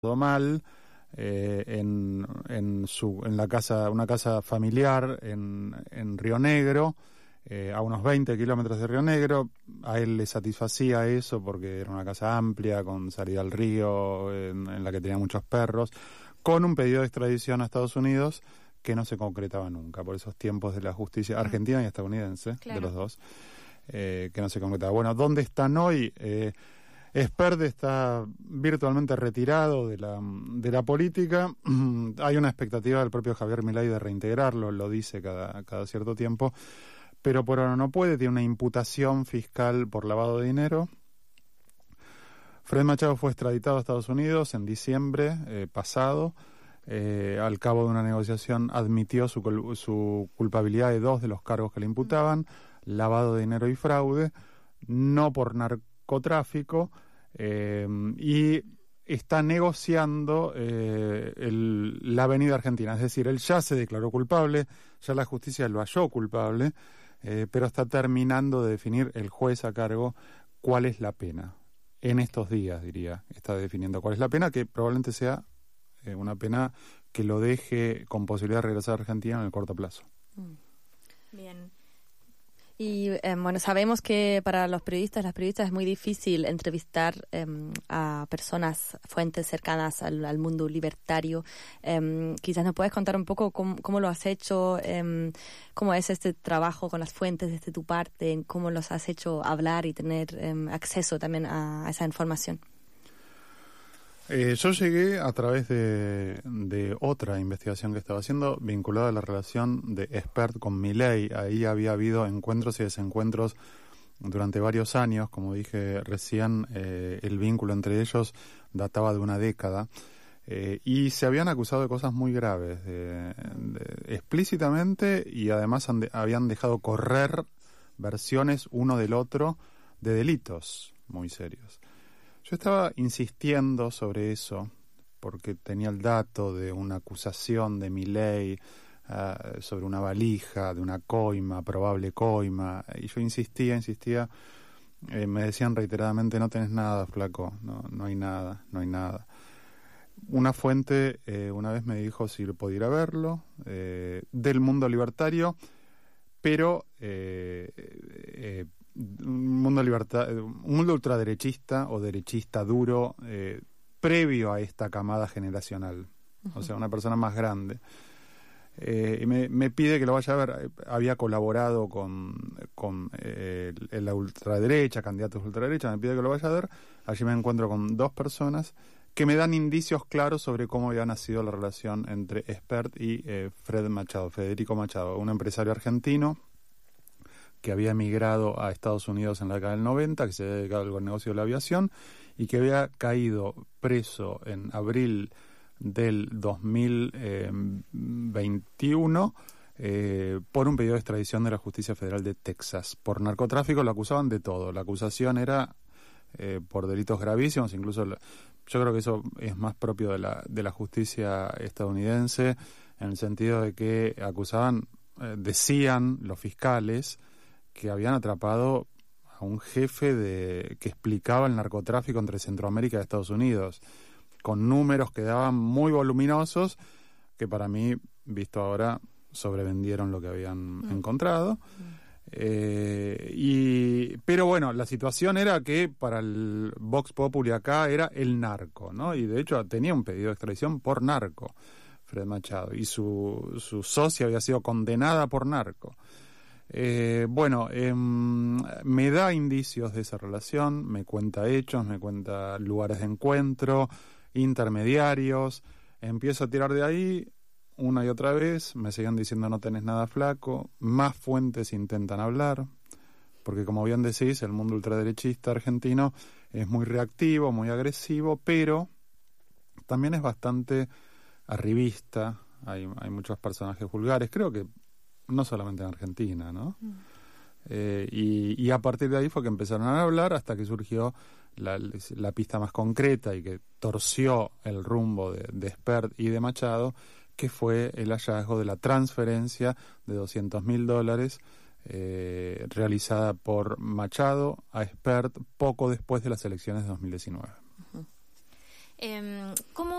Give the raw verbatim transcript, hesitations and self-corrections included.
todo mal, eh, en, en, su, en la casa, una casa familiar en, en Río Negro, eh, a unos veinte kilómetros de Río Negro. A él le satisfacía eso porque era una casa amplia, con salida al río, en, en la que tenía muchos perros, con un pedido de extradición a Estados Unidos que no se concretaba nunca, por esos tiempos de la justicia argentina y estadounidense, claro, de los dos, eh, que no se concretaba. Bueno, ¿dónde están hoy? Eh, Espert está virtualmente retirado de la, de la política. Hay una expectativa del propio Javier Milei de reintegrarlo, lo dice cada, cada cierto tiempo, pero por ahora no puede, tiene una imputación fiscal por lavado de dinero. Fred Machado fue extraditado a Estados Unidos en diciembre eh, pasado. Eh, al cabo de una negociación admitió su, su culpabilidad de dos de los cargos que le imputaban, lavado de dinero y fraude, no por narcotráfico, eh, y está negociando eh, el, la venida argentina. Es decir, él ya se declaró culpable, ya la justicia lo halló culpable, eh, pero está terminando de definir el juez a cargo cuál es la pena. En estos días, diría, está definiendo cuál es la pena, que probablemente sea eh, una pena que lo deje con posibilidad de regresar a Argentina en el corto plazo. Bien. Y eh, bueno, sabemos que para los periodistas, las periodistas es muy difícil entrevistar eh, a personas, fuentes cercanas al, al mundo libertario. Eh, quizás nos puedes contar un poco cómo, cómo lo has hecho, eh, cómo es este trabajo con las fuentes desde tu parte, cómo los has hecho hablar y tener eh, acceso también a, a esa información. Eh, yo llegué a través de, de otra investigación que estaba haciendo vinculada a la relación de Espert con Milei. Ahí había habido encuentros y desencuentros durante varios años. Como dije recién, eh, el vínculo entre ellos databa de una década. Eh, y se habían acusado de cosas muy graves, de, de, explícitamente, y además han de, habían dejado correr versiones uno del otro de delitos muy serios. Yo estaba insistiendo sobre eso porque tenía el dato de una acusación de Milei uh, sobre una valija, de una coima, probable coima, y yo insistía, insistía, eh, me decían reiteradamente: no tenés nada, flaco, no, no hay nada, no hay nada. Una fuente eh, una vez me dijo si podía ir a verlo, eh, del mundo libertario, pero eh, eh, un mundo libertad, un mundo ultraderechista o derechista duro, eh, previo a esta camada generacional, uh-huh. O sea, una persona más grande. Eh, y me, me pide que lo vaya a ver. Había colaborado con, con eh, la ultraderecha, candidatos de ultraderecha, me pide que lo vaya a ver. Allí me encuentro con dos personas que me dan indicios claros sobre cómo había nacido la relación entre Espert y eh, Fred Machado, Federico Machado, un empresario argentino que había emigrado a Estados Unidos en la década del noventa, que se había dedicado al negocio de la aviación y que había caído preso en abril del dos mil veintiuno eh, por un pedido de extradición de la Justicia Federal de Texas. Por narcotráfico lo acusaban de todo. La acusación era eh, por delitos gravísimos, incluso la, yo creo que eso es más propio de la, de la justicia estadounidense, en el sentido de que acusaban, eh, decían los fiscales, que habían atrapado a un jefe de que explicaba el narcotráfico entre Centroamérica y Estados Unidos, con números que daban muy voluminosos, que para mí, visto ahora, sobrevendieron lo que habían mm. encontrado. Mm. Eh, y pero bueno, la situación era que para el Vox Populi acá era el narco, ¿no? Y de hecho tenía un pedido de extradición por narco, Fred Machado, y su, su socia había sido condenada por narco. Eh, bueno, eh, me da indicios de esa relación, me cuenta hechos, me cuenta lugares de encuentro, intermediarios, empiezo a tirar de ahí una y otra vez, me siguen diciendo no tenés nada, flaco, más fuentes intentan hablar, porque como bien decís, el mundo ultraderechista argentino es muy reactivo, muy agresivo, pero también es bastante arribista, hay, hay muchos personajes vulgares, creo que no solamente en Argentina, ¿no? Mm. Eh, y, y a partir de ahí fue que empezaron a hablar hasta que surgió la, la pista más concreta y que torció el rumbo de, de Espert y de Machado, que fue el hallazgo de la transferencia de doscientos mil dólares eh, realizada por Machado a Espert poco después de las elecciones de dos mil diecinueve. Uh-huh. Eh, ¿Cómo